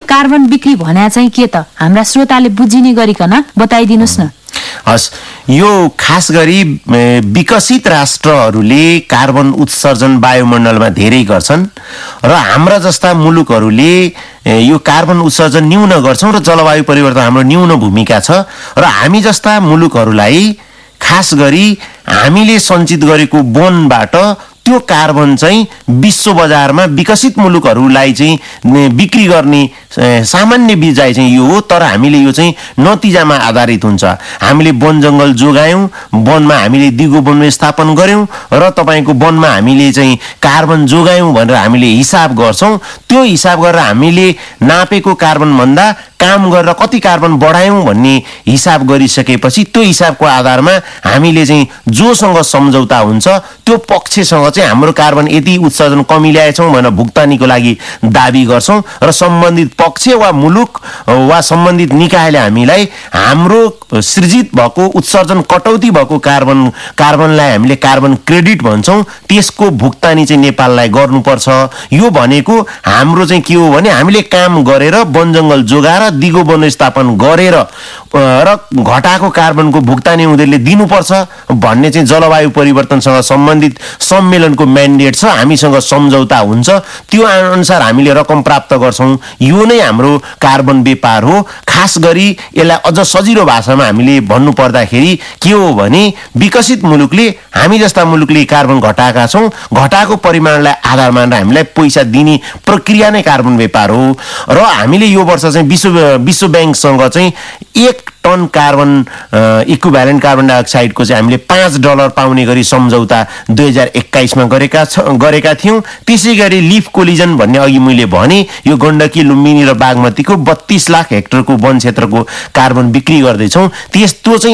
Carbon बिक्री भन्या चाहिँ के त हाम्रा श्रोताले बुझिने गरिकन बताइदिनुस् न। हस्, यो खास गरी विकसित राष्ट्रहरूले कार्बन उत्सर्जन वायुमण्डलमा धेरै गर्छन् र हाम्रा जस्ता मुलुकहरूले यो कार्बन उत्सर्जन न्यून गर्छौं र जलवायु परिवर्तन हाम्रो न्यून भूमिका छ र हामी जस्ता मुलुकहरूलाई खास गरी हामीले सञ्चित गरेको वनबाट त्यो कार्बन चाहिँ विश्व बजारमा विकसित मुलुकहरूलाई चाहिँ बिक्री गर्ने सामान्य बिजाइ चाहिँ यो हो। तर हामीले यो चाहिँ नतिजामा आधारित हुन्छ। हामीले वन जङ्गल जोगायौं, वनमा हामीले दिगो वन व्यवस्थापन गर्यौं र तपाईको वनमा हामीले चाहिँ कार्बन जोगायौं भनेर हामीले हिसाब गर्छौं। त्यो हिसाब गरेर हामीले नापेको कार्बन भन्दा काम गरेर कति कार्बन बढायौं भन्ने हिसाब गरिसकेपछि त्यो हिसाबको आधारमा हामीले चाहिँ जोसँग सम्झौता हुन्छ त्यो पक्षसँग चाहिँ हाम्रो कार्बन यति उत्सर्जन कमी ल्याएछौं भनेर भुक्तानीको लागि दाबी गर्छौं र सम्बन्धित पक्ष वा मुलुक वा सम्बन्धित निकायले हामीलाई हाम्रो सृजित भएको उत्सर्जन कटौती भएको कार्बनलाई हामीले कार्बन क्रेडिट भन्छौं, त्यसको भुक्तानी चाहिँ नेपाललाई गर्नुपर्छ। यो भनेको हाम्रो चाहिँ के हो भने हामीले काम गरेर वन जङ्गल जोगाएर दिगो वन स्थापन गरेर र घटाएको कार्बनको भुक्तानी उनीहरूले दिनुपर्छ भन्ने चाहिँ जलवायु परिवर्तनसँग सम्बन्धित सम्मेलनको म्यान्डेट छ। हामीसँग सम्झौता हुन्छ, त्यो अनुसार हामीले रकम प्राप्त गर्छौं। यो नै हाम्रो कार्बन व्यापार हो। खास गरी यसलाई अझ सजिलो भाषामा हामीले भन्नु पर्दाखेरि के हो भने विकसित मुलुकले हामी जस्ता मुलुकले कार्बन घटाएका छौं, घटाएको परिमाणलाई आधार मानेर हामीलाई पैसा दिने प्रक्रिया नै कार्बन व्यापार हो। र हामीले यो वर्ष चाहिँ विश्व बैंकसँग चाहिँ 1 टन कार्बन इक्विभ्यालेन्ट कार्बन डाइअक्साइडको चाहिँ हामीले $5 पाउने गरी सम्झौता 2021 मा गरेका थियौं। त्यसैगरी लिफ कोलिजन भन्ने अघि मैले भने यो गण्डकी, लुम्बिनी र बागमतीको 32 लाख हेक्टरको वन क्षेत्रको कार्बन बिक्री गर्दैछौं। त्यस्तो चाहिँ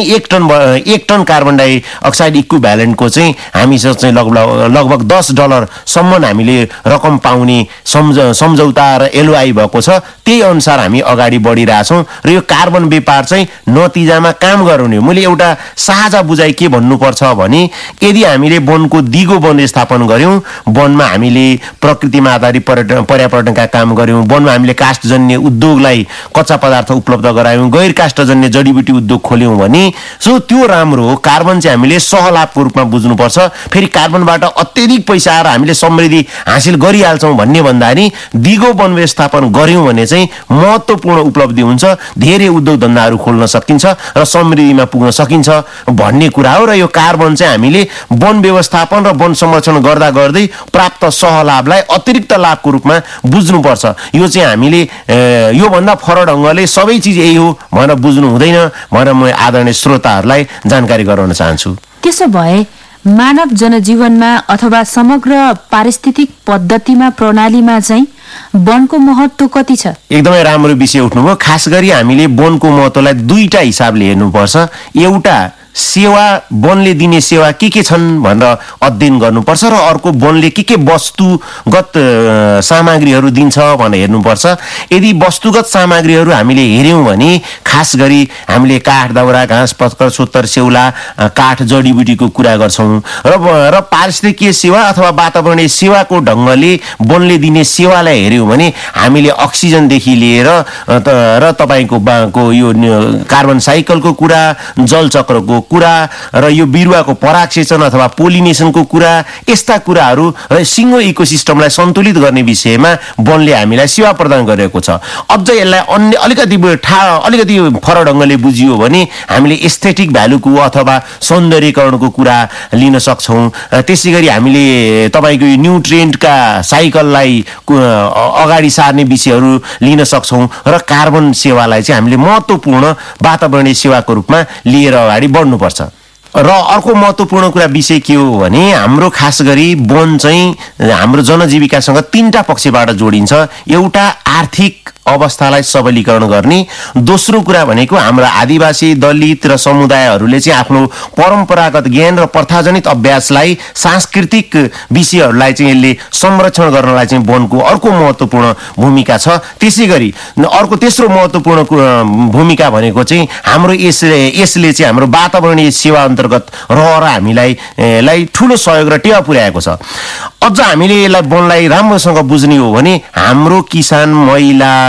1 टन कार्बन डाइअक्साइड इक्विभ्यालेन्टको चाहिँ हामीसँग चाहिँ लगभग $10 सम्म हामीले रकम पाउने सम्झौता र एलओआई भएको छ। त्यही अनुसार हामी अगाडि बढिरहेछौं र यो कार्बन व्यापार चाहिँ नतिजामा काम गराउने। मैले एउटा साझा बुझाइ के भन्नुपर्छ भने यदि हामीले वनको दिगो वन स्थापन गर्यौं, वनमा हामीले प्रकृतिमा आधारित पर्यावरणका काम गर्यौं, वनमा हामीले काष्ठजन्य उद्योगलाई कच्चा पदार्थ उपलब्ध गरायौं, गैर काष्ठजन्य जडीबुटी उद्योग खोल्यौं भने त्यो राम्रो हो। कार्बन चाहिँ हामीले सहलाभको रूपमा बुझ्नुपर्छ। फेरि कार्बनबाट अत्यधिक पैसा आएर हामीले समृद्धि हासिल गरिहाल्छौं भन्ने भन्दा नि दिगो वन व्यवस्थापन गर्यौं भने चाहिँ महत्त्वपूर्ण उपलब्धि हुन्छ, धेरै उद्योग धन्दाहरू खोल्न सकिन्छ र समृद्धिमा पुग्न सकिन्छ भन्ने कुरा हो। र यो कार्बन चाहिँ हामीले वन व्यवस्थापन र वन संरक्षण गर्दा गर्दै प्राप्त सहलाभलाई अतिरिक्त लाभको रूपमा बुझ्नुपर्छ। यो चाहिँ हामीले यो भन्दा फरक ढंगले सबै चीज यही हो भनेर बुझ्नु हुँदैन भनेर म आदरणीय श्रोताहरूलाई जानकारी गराउन चाहन्छु। त्यसो भए मानव जनजीवनमा अथवा समग्र पारिस्थितिक पद्धतिमा प्रणालीमा चाहिँ वनको महत्त्व कति छ? एकदमै राम्रो विषय उठ्नुभयो। खास गरी हामीले वनको महत्त्वलाई दुईटा हिसाबले हेर्नुपर्छ। एउटा सेवा, वनले दिने सेवा के छन् भनेर अध्ययन गर्नुपर्छ र अर्को वनले के वस्तुगत सामग्रीहरू दिन्छ भनेर हेर्नुपर्छ। यदि वस्तुगत सामग्रीहरू हामीले हेर्यौं भने खास गरी हामीले काठ, दाउरा, घाँस, पत्कर, सोत्तर, सेउला, काठ, जडीबुटीको कुरा गर्छौं र पारिस्थितिकीय सेवा अथवा वातावरणीय सेवाको ढंगले वनले दिने सेवालाई हेर्यौं भने हामीले अक्सिजनदेखि लिएर र तपाईको यो कार्बन साइकलको कुरा, जल चक्रको कुरा र यो बिरुवाको परागसेचन अथवा पोलिनेसनको कुरा, यस्ता कुराहरू र सिङ्गो इकोसिस्टमलाई सन्तुलित गर्ने विषयमा वनले हामीलाई सेवा प्रदान गरेको छ। अझ यसलाई अन्य अलिकति फरक ढंगले बुझियो भने हामीले एस्थेटिक भ्यालुको अथवा सौन्दर्यीकरणको कुरा लिन सक्छौं। त्यसैगरी हामीले तपाईको यो न्युट्रिएन्टका साइकललाई अगाडि सार्ने विषयहरू लिन सक्छौं र कार्बन सेवालाई चाहिँ हामीले महत्त्वपूर्ण वातावरणीय सेवाको रूपमा लिएर अगाडि बढ्नुपर्छ। र अर्को महत्त्वपूर्ण कुरा विषय के हो भने हाम्रो खास गरी वन चाहिँ हाम्रो जनजीविकासँग 3टा पक्षबाट जोडिन्छ। एउटा आर्थिक अवस्थालाई सबलीकरण गर्ने, दोस्रो कुरा भनेको हाम्रो आदिवासी, दलित र समुदायहरूले चाहिँ आफ्नो परम्परागत ज्ञान र प्रथाजनित अभ्यासलाई, सांस्कृतिक विषयहरूलाई चाहिँ यसले संरक्षण गर्नलाई चाहिँ वनको अर्को महत्त्वपूर्ण भूमिका छ। त्यसैगरी अर्को तेस्रो महत्त्वपूर्ण भूमिका भनेको चाहिँ हाम्रो यसले चाहिँ हाम्रो वातावरणीय सेवा अन्तर्गत रहेर हामीलाई ठूलो सहयोग र टेवा पुर्याएको छ। अझ हामीले यसलाई वनलाई राम्रोसँग बुझ्ने हो भने हाम्रो किसान, महिला,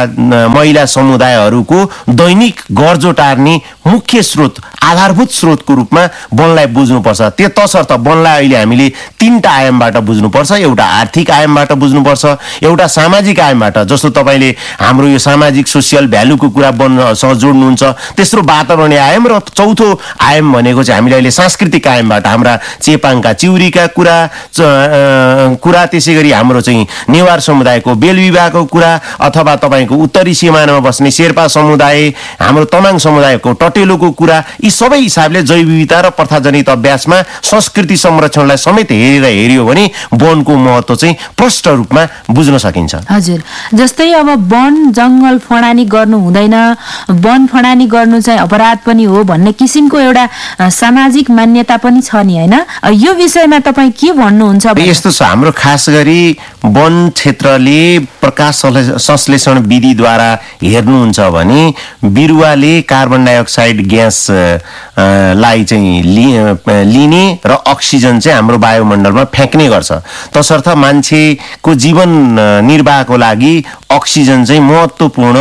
महिला समुदायहरूको दैनिक गर्जो टार्ने मुख्य स्रोत आधारभूत स्रोतको रूपमा वनलाई बुझ्नुपर्छ। तसर्थ वनलाई अहिले हामीले 3टा आयामबाट बुझ्नुपर्छ। एउटा आर्थिक आयामबाट बुझ्नुपर्छ, एउटा सामाजिक आयामबाट, जस्तो तपाईँले हाम्रो यो सामाजिक सोसियल भ्यालुको कुरा वनसँग जोड्नुहुन्छ, तेस्रो वातावरणीय आयाम, र चौथो आयाम भनेको चाहिँ हामीले अहिले सांस्कृतिक आयामबाट हाम्रा चेपाङका चिउरीका कुरा, त्यसै गरी हाम्रो चाहिँ नेवार समुदायको बेल विवाहको कुरा, अथवा तपाईँको उत्तरी सिमानामा बस्ने शेर्पा समुदाय, हाम्रो तमाङ समुदायको टटेलोको कुरा, यी सबै हिसाबले जैव विविधता र प्रथाजनित अभ्यासमा संस्कृति संरक्षणलाई समेत हेरियो भने वनको महत्त्व चाहिँ प्रष्ट रूपमा बुझ्न सकिन्छ। हजुर, जस्तै अब वन जङ्गल फडानी गर्नु हुँदैन, वन फडानी गर्नु चाहिँ अपराध पनि हो भन्ने किसिमको एउटा सामाजिक मान्यता पनि छ नि, हैन? यो विषयमा तपाईँ के भन्नुहुन्छ? यस्तो छ, हाम्रो खास गरी वन क्षेत्रले प्रकाश संश्लेषण विधिद्वारा हेर्नुहुन्छ भने बिरुवाले कार्बन डाइअक्साइड ग्यास लाई चाहिँ लिने र अक्सिजन चाहिँ हाम्रो वायुमण्डलमा फ्याँक्ने गर्छ। तसर्थ मान्छेको जीवन निर्वाहको लागि अक्सिजन चाहिँ महत्त्वपूर्ण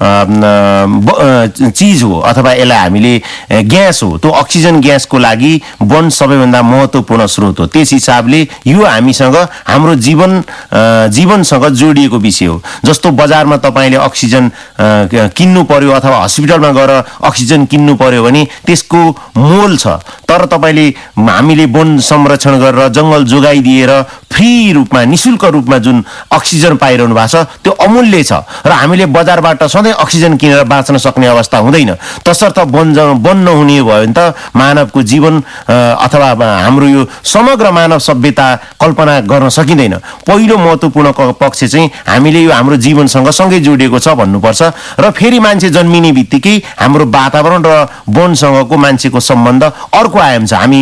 चिज हो, अथवा यसलाई हामीले ग्यास हो। त्यो अक्सिजन ग्यासको लागि वन सबैभन्दा महत्त्वपूर्ण स्रोत हो। त्यस हिसाबले यो हामीसँग हाम्रो जीवनसँग जोडिएको विषय हो। जस्तो बजारमा तपाईँले अक्सिजन किन्नु पर्यो अथवा हस्पिटलमा गएर अक्सिजन किन्नु पर्यो भने त्यसको मोल छ, तर हामीले वन संरक्षण गरेर जङ्गल जोगाइदिएर फ्री रूपमा निशुल्क रूपमा जुन अक्सिजन पाइरहनु भएको छ त्यो अमूल्य छ, र हामीले बजारबाट सधैँ अक्सिजन किनेर बाँच्न सक्ने अवस्था हुँदैन। तसर्थ वन नहुने भयो भने त मानवको जीवन अथवा हाम्रो यो समग्र मानव सभ्यता कल्पना गर्न सकिँदैन। पहिलो महत्त्वपूर्ण पक्ष चाहिँ हामीले यो हाम्रो जीवनसँग सँगै जोडिएको छ भन्नुपर्छ। र फेरि मान्छे जन्मिने बित्तिकै हाम्रो वातावरण र वनसँगको मान्छेको सम्बन्ध अर्को आयाम छ। हामी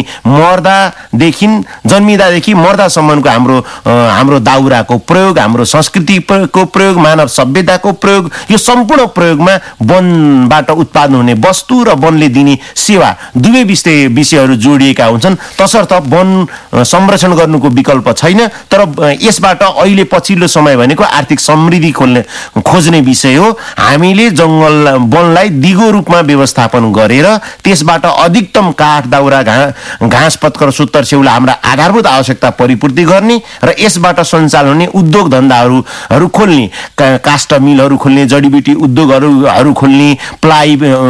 जन्मिँदादेखि मर्दासम्मको हाम्रो दाउराको प्रयोग, हाम्रो संस्कृतिको प्रयोग, मानव सभ्यताको प्रयोग, यो सम्पूर्ण प्रयोगमा वनबाट उत्पादन हुने वस्तु र वनले दिने सेवा दुवै विषयहरू जोडिएका हुन्छन्। तसर्थ वन संरक्षण गर्नुको विकल्प छैन, तर यसबाट अहिले पछिल्लो समय भनेको आर्थिक समृद्धि खोज्ने विषय हो। हामीले वनलाई दिगो रूपमा व्यवस्थापन गरेर त्यसबाट अधिकतम काठ, दाउरा, घाँस पत्कर, सुत्तर, स्याउला हाम्रा आधारभूत आवश्यकता परिपूर्ति गर्ने र यसबाट सञ्चालन हुने उद्योग धन्दाहरू खोल्ने, काष्ठ मिलहरू खोल्ने, जडीबुटी उद्योगहरू खोल्ने, प्लाई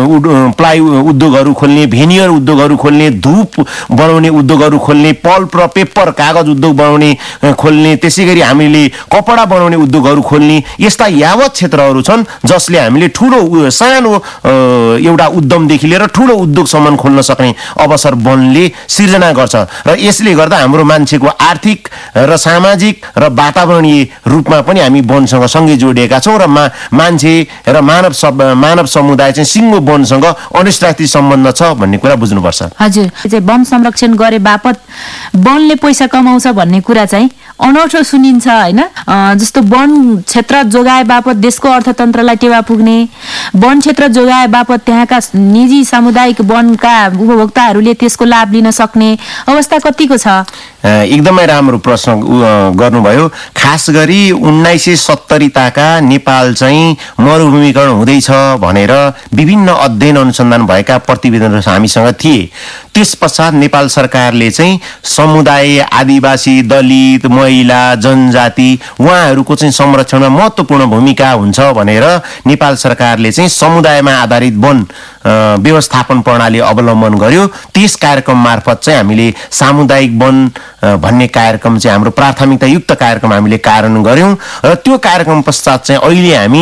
उद्योगहरू खोल्ने, भेनियर उद्योगहरू खोल्ने, धूप बनाउने उद्योगहरू खोल्ने, पल्प र पेपर कागज उद्योग बनाउने खोल्ने, त्यसै गरी हामीले कपडा बनाउने उद्योगहरू खोल्ने, यस्ता यावत क्षेत्रहरू छन् जसले हामीले सानो एउटा उद्यमदेखि लिएर ठुलो उद्योगसम्म खोल्न सक्ने अवसर वनले सिर्जना गर्छ। र यसले गर्दा हाम्रो मान्छेको आर्थिक र सामाजिक र वातावरणीय रूपमा पनि हामी वनसँग सँगै जोडिएका छौँ, र मान्छे र मानव समुदाय चाहिँ सिङ्गो वनसँग अनिष्टास्थित सम्बन्ध छ भन्ने कुरा बुझ्नुपर्छ। हजुर, वन संरक्षण गरे बापत वनले पैसा कमाउँछ भन्ने कुरा चाहिँ अनौठो सुनिन्छ, हैन? जस्तो वन क्षेत्र जोगाए बापत देशको अर्थतन्त्रलाई टेवा पुग्ने, वन क्षेत्र जोगाए बापत त्यहाँका निजी सामुदायिक वनका उपभोक्ताहरूले त्यसको लाभ लिन सक्ने अवस्था कतिको छ? एकदमै राम्रो प्रश्न गर्नुभयो। खास गरी 1970 ताका नेपाल चाहिँ मरुभूमिकरण हुँदैछ भनेर विभिन्न अध्ययन अनुसन्धान भएका प्रतिवेदनहरू हामीसँग थिए। त्यस पश्चात नेपाल सरकारले चाहिँ समुदाय, आदिवासी, दलित, महिला, जनजाति उहाँहरूको चाहिँ संरक्षणमा महत्त्वपूर्ण भूमिका हुन्छ भनेर नेपाल सरकारले चाहिँ समुदायमा आधारित वन व्यवस्थापन प्रणाली अवलम्बन गर्यो। त्यस कार्यक्रम मार्फत चाहिँ हामीले सामुदायिक वन भन्ने कार्यक्रम चाहिँ हाम्रो प्राथमिकतायुक्त कार्यक्रम हामीले कार्यान्वयन गर्यौं, र त्यो कार्यक्रम पश्चात चाहिँ अहिले हामी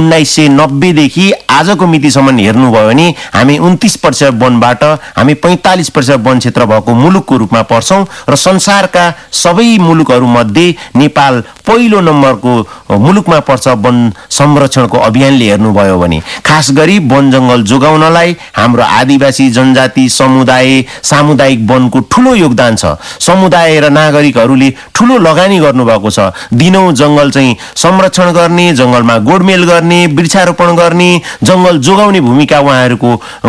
1990 देखि आजको मितिसम्म हेर्नुभयो भने हामी 29% वनबाट हामी 45% वन क्षेत्र भएको मुलुकको रूपमा पर्छौं, र संसारका सबै मुलुकहरू मध्ये नेपाल पहिलो नम्बरको मुलुकमा पर्छ वन संरक्षणको अभियानले हेर्नुभयो भने। खास गरी वन जंगल जोगाउनलाई बचाउनलाई हाम्रो आदिवासी जनजाति समुदाय सामुदायिक वनको ठूलो योगदान छ। समुदाय र नागरिकहरूले ठूलो लगानी गर्नुभएको छ। दिनौं जंगल चाहिँ संरक्षण गर्ने, जंगलमा गोडमेल गर्ने, वृक्षारोपण गर्ने, जंगल जोगाउने भूमिका उहाँहरूको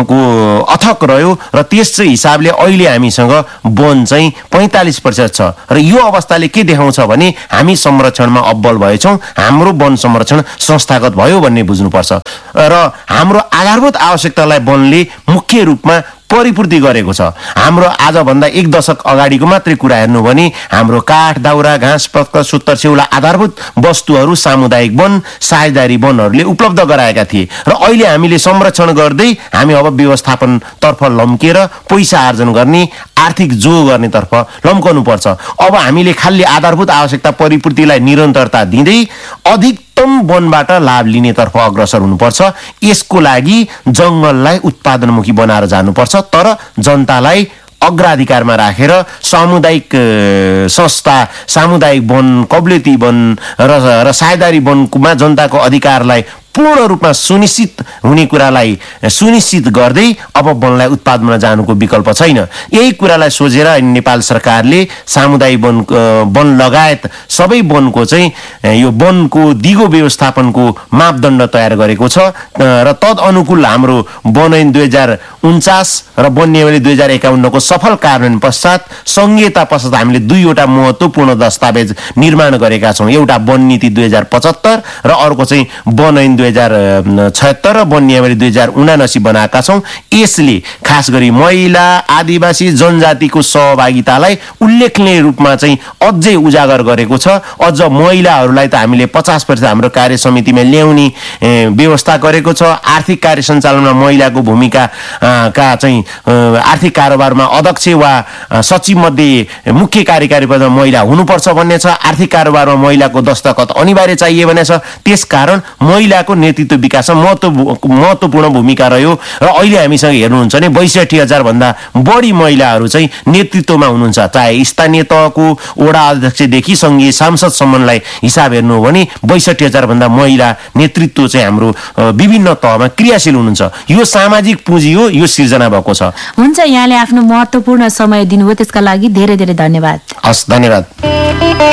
अथक रह्यो र त्यस हिसाबले अहिले हामीसँग वन चाहिँ 45% छ र यो अवस्थाले के देखाउँछ भने हामी संरक्षणमा अब्बल भएछौँ, हाम्रो वन संरक्षण संस्थागत भयो भन्ने बुझ्नुपर्छ र हाम्रो आधारभूत आवश्यकतालाई वनले मुख्य रूपमा परिपूर्ति गरेको छ। हाम्रो आजभन्दा 1 दशक अगाडिको मात्रै कुरा हेर्नु भने हाम्रो काठ, दाउरा, घाँस, पत्कर, सुत्तर, सेउला आधारभूत वस्तुहरू सामुदायिक वन, साझेदारी वनहरूले उपलब्ध गराएका थिए र अहिले हामीले संरक्षण गर्दै हामी अब व्यवस्थापन तर्फ लम्केर पैसा आर्जन गर्ने, आर्थिक जो गर्ने तर्फ लम्कनु पर्छ। अब हामीले खाली आधारभूत आवश्यकता परिपूर्तिलाई निरन्तरता दिँदै अधिकतम वनबाट लाभ लिने तर्फ अग्रसर हुनुपर्छ। यसको लागि जंगललाई उत्पादनमुखी बनाएर जानुपर्छ, तर जनतालाई अग्राधिकारमा राखेर सामुदायिक संस्था, सामुदायिक वन, कबलियती वन र साझेदारी वनमा जनताको अधिकारलाई पूर्ण रूपमा सुनिश्चित हुने कुरालाई सुनिश्चित गर्दै अब वनलाई उत्पादनमा जानुको विकल्प छैन। यही कुरालाई सोचेर नेपाल सरकारले सामुदायिक वन लगायत सबै वनको चाहिँ यो वनको दिगो व्यवस्थापनको मापदण्ड तयार गरेको छ र तद अनुकूल हाम्रो वन ऐन 2049 र वन नियमावली 2051 को सफल कार्यान्वयन पश्चात संहिता पश्चात हामीले 2 वटा महत्त्वपूर्ण दस्तावेज निर्माण गरेका छौं। एउटा वन नीति 2075 र अर्को चाहिँ वन ऐन 2076 र वन नियमावली 2079 बनाएका छौं। यसले खास गरी महिला, आदिवासी जनजातिको सहभागितालाई उल्लेखनीय रूपमा चाहिँ अझै उजागर गरेको छ। अझ महिलाहरूलाई त हामीले 50% हाम्रो कार्य समितिमा ल्याउने व्यवस्था गरेको छ। आर्थिक कार्य सञ्चालनमा महिलाको भूमिका का चाहिँ आर्थिक कारोबारमा अध्यक्ष वा सचिव मध्ये मुख्य कार्यकारी पदमा महिला हुनुपर्छ भन्ने छ। आर्थिक कारोबारमा महिलाको दस्तखत अनिवार्य चाहिए भन्ने छ। त्यसकारण महिलाको नेतृत्व विकासमा महत्त्वपूर्ण भूमिका रह्यो र अहिले हामीसँग हेर्नुहुन्छ भने 62,000 भन्दा बढी महिलाहरू चाहिँ नेतृत्वमा हुनुहुन्छ। चाहे स्थानीय तहको वडा अध्यक्षदेखि संघीय सांसदसम्मलाई हिसाब हेर्नु हो भने 62,000 भन्दा महिला नेतृत्व चाहिँ हाम्रो विभिन्न तहमा क्रियाशील हुनुहुन्छ। यो सामाजिक पुँजी हो, यो सिर्जना भएको छ। हुन्छ, यहाँले आफ्नो महत्त्वपूर्ण समय दिनुभयो, त्यसका लागि धेरै धेरै धन्यवाद। हस्, धन्यवाद।